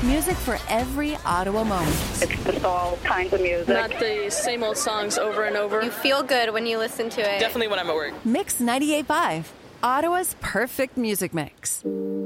Music for every Ottawa moment. It's just all kinds of music. Not the same old songs over and over. You feel good when you listen to it. Definitely when I'm at work. Mix 98.5, Ottawa's perfect music mix.